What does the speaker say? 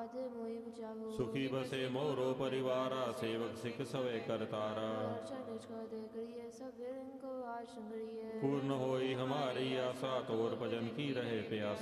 आपद मोहि बचावो। सुखी बसे मोरो परिवारा, सेवक सिख सवे करतारा। रक्षा निज को दे करिए, सब बिरन को आशन करिए। पूर्ण होई हमारी आशा, तोर भजन की रहे प्यासा।